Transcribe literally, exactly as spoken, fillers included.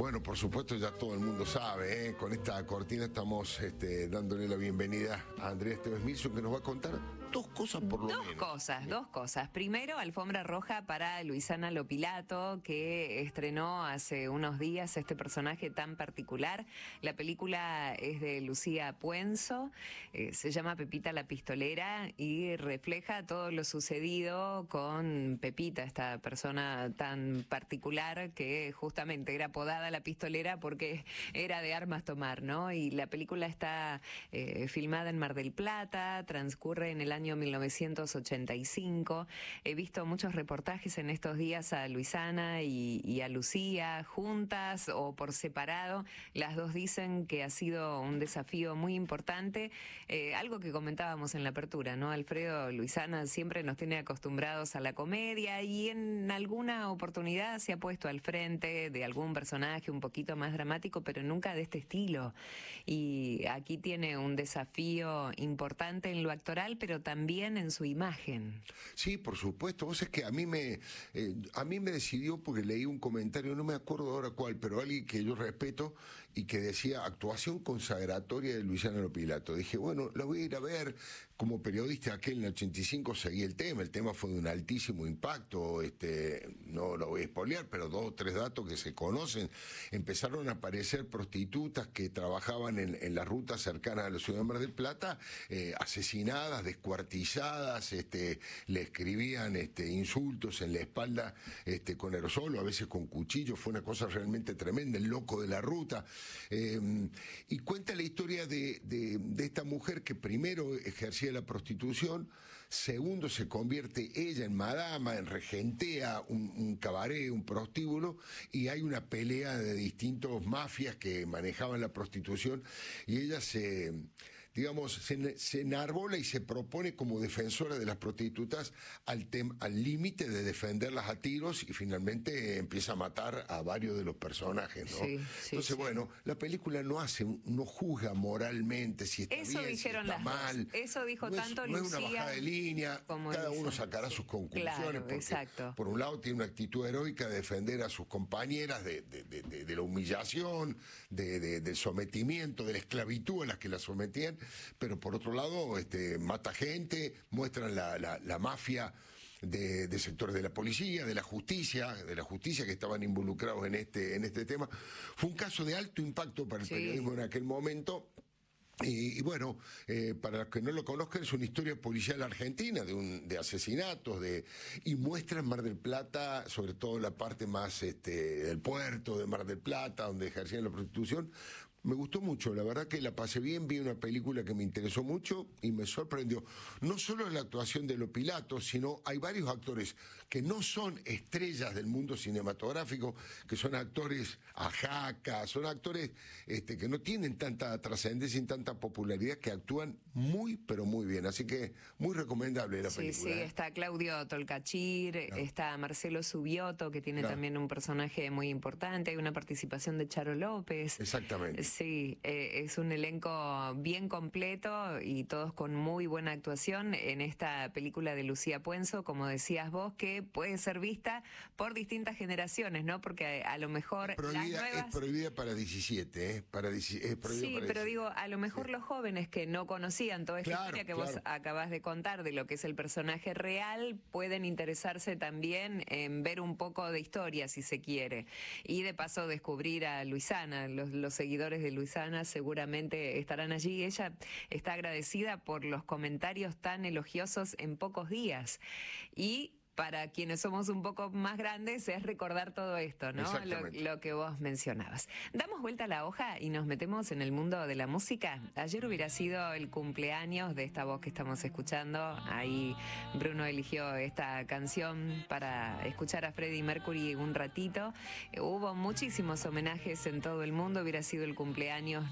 Bueno, por supuesto ya todo el mundo sabe, ¿eh? Con esta cortina estamos este, dándole la bienvenida a Andrea Esteves Milson, que nos va a contar dos cosas por lo dos menos. Dos cosas, dos cosas. Primero, alfombra roja para Luisana Lopilato, que estrenó hace unos días este personaje tan particular. La película es de Lucía Puenzo, eh, se llama Pepita la Pistolera y refleja todo lo sucedido con Pepita, esta persona tan particular que justamente era apodada la pistolera porque era de armas tomar, ¿no? Y la película está eh, filmada en Mar del Plata, transcurre en el año mil novecientos ochenta y cinco. He visto muchos reportajes en estos días a Luisana y, y a Lucía juntas o por separado. Las dos dicen que ha sido un desafío muy importante, eh, algo que comentábamos en la apertura, ¿no? Alfredo, Luisana siempre nos tiene acostumbrados a la comedia y en alguna oportunidad se ha puesto al frente de algún personaje un poquito más dramático, pero nunca de este estilo. Y aquí tiene un desafío importante en lo actoral, pero también en su imagen. Sí, por supuesto. Vos es que a mí me eh, a mí me decidió porque leí un comentario, no me acuerdo ahora cuál, pero alguien que yo respeto y que decía actuación consagratoria de Luisana Lopilato. Dije, bueno, la voy a ir a ver. Como periodista aquel en el ochenta y cinco seguí el tema. El tema fue de un altísimo impacto. Este, no lo voy a espolear, pero dos o tres datos que se conocen. Empezaron a aparecer prostitutas que trabajaban en, en las rutas cercanas a la ciudad de Mar del Plata, eh, asesinadas, descuartizadas, este, le escribían este, insultos en la espalda este, con aerosol, o a veces con cuchillos. Fue una cosa realmente tremenda, el loco de la ruta. Eh, y cuenta la historia de, de, de esta mujer que primero ejercía la prostitución, segundo se convierte ella en madama, en regentea un, un cabaret, un prostíbulo, y hay una pelea de distintos mafias que manejaban la prostitución, y ella se, digamos, se, se enarbola y se propone como defensora de las prostitutas al al límite de defenderlas a tiros, y finalmente empieza a matar a varios de los personajes, ¿no? Sí, sí, Entonces, sí. bueno, la película no hace, no juzga moralmente si está Eso bien, dijeron si está las mal. dos. Eso dijo no tanto es, no Lucía. es una bajada de línea, cada uno dicen. sacará Sí. sus conclusiones. Claro, porque, exacto. por un lado, tiene una actitud heroica de defender a sus compañeras de, de, de, de, de la humillación, de, de, del sometimiento, de la esclavitud a las que la sometían, pero por otro lado, este, mata gente, muestran la, la, la mafia de, de sectores de la policía, de la justicia, de la justicia que estaban involucrados en este, en este tema. Fue un caso de alto impacto para el Sí. periodismo en aquel momento. Y, y bueno, eh, para los que no lo conozcan, es una historia policial argentina de, un, de asesinatos, de y muestra en Mar del Plata, sobre todo la parte más este, del puerto de Mar del Plata, donde ejercían la prostitución. Me gustó mucho, la verdad que la pasé bien, vi una película que me interesó mucho y me sorprendió. No solo la actuación de Lopilato, sino hay varios actores que no son estrellas del mundo cinematográfico, que son actores ajaca, son actores este, que no tienen tanta trascendencia y tanta popularidad, que actúan muy, pero muy bien. Así que muy recomendable la sí, película. Sí, ¿eh? está Claudio Tolcachir, Claro. está Marcelo Subioto, que tiene Claro. también un personaje muy importante, hay una participación de Charo López. Exactamente. Sí, eh, es un elenco bien completo y todos con muy buena actuación en esta película de Lucía Puenzo, como decías vos, que puede ser vista por distintas generaciones, ¿no? Porque a, a lo mejor Es prohibida, las nuevas... es prohibida para diecisiete, ¿eh? Para, es prohibida Sí, para pero diecisiete. digo, a lo mejor Sí. los jóvenes que no conocían toda esta Claro, historia que claro. vos acabás de contar de lo que es el personaje real, pueden interesarse también en ver un poco de historia, si se quiere. Y de paso descubrir a Luisana. Los, los seguidores de Luisana seguramente estarán allí. Ella está agradecida por los comentarios tan elogiosos en pocos días. Y para quienes somos un poco más grandes es recordar todo esto, ¿no? Lo, lo que vos mencionabas. Damos vuelta a la hoja y nos metemos en el mundo de la música. Ayer hubiera sido el cumpleaños de esta voz que estamos escuchando. Ahí Bruno eligió esta canción para escuchar a Freddie Mercury un ratito. Hubo muchísimos homenajes en todo el mundo. Hubiera sido el cumpleaños